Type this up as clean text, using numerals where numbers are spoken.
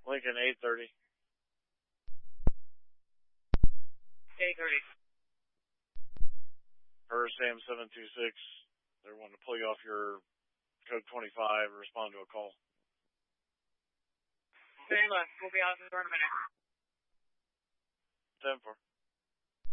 Lincoln 830. 830. Per Sam 726. They're wanting to pull you off your code 25 or respond to a call. Stand by. We'll be out in a minute. 10-4.